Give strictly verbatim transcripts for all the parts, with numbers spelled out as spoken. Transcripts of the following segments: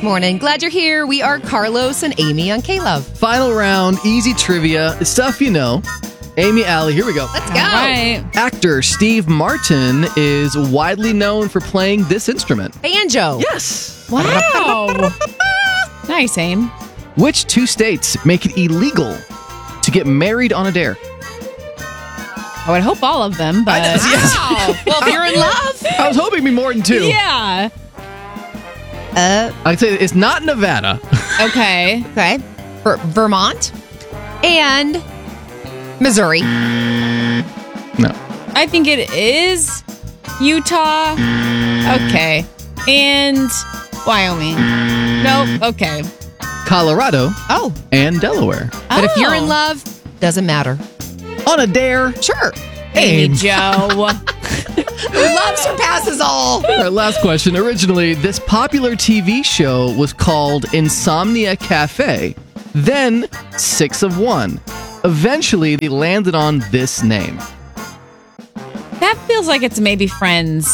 Morning. Glad you're here. We are Carlos and Amy on K-Love. Final round, easy trivia, stuff you know. Amy, Allie, here we go. Let's go. All right. Actor Steve Martin is widely known for playing this instrument. Banjo. Yes. Wow. Nice, Aim. Which two states make it illegal to get married on a dare? I would hope all of them, but Wow. Well, if you're in love. I was hoping it'd be more than two. yeah. Uh, I'd say it's not Nevada. Okay. okay. Ver- Vermont and Missouri. No. I think it is Utah. Okay. And Wyoming. Nope. Okay. Colorado Oh. and Delaware. But if you're in Oh. love, doesn't matter. On a dare. Sure. Amy Aim. Joe. Love surpasses all. All right, last question. Originally, this popular T V show was called Insomnia Cafe, then Six of One. Eventually, they landed on this name. That feels like it's maybe Friends.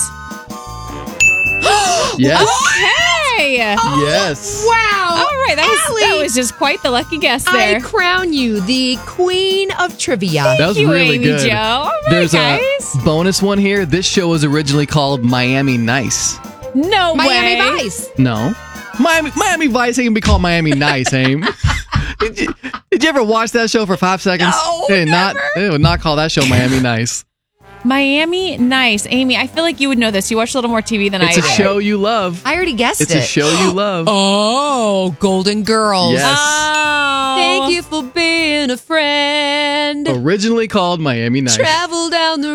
Yes. Hey. Yes. Wow. All right. That was, that Allie, was just quite the lucky guess I there. crown you the queen of trivia. That was Thank you, really Amy good. Joe. All right, There's guys. a bonus one here. This show was originally called Miami Nice. No Miami way. Vice. No. Miami Miami Vice ain't gonna be called Miami Nice, Aim. did, you, did you ever watch that show for five seconds? No, They did not, never. they would not call that show Miami Nice. Miami Nice. Amy, I feel like you would know this. You watch a little more T V than It's I a do. show you love. I already guessed It's it. a show you love. Oh, Golden Girls. Yes. Oh. Thank you for being a friend. Originally called Miami Nice. Travel down the